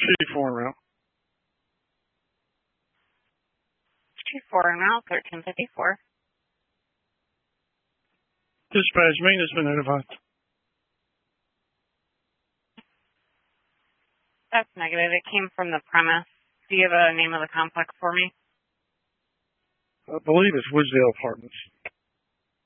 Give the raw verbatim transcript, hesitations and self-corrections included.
Chief four route. Chief four route, thirteen fifty-four. Dispatch, maintenance been notified. That's negative. It came from the premise. Do you have a name of the complex for me? I believe it's Woodsdale Apartments.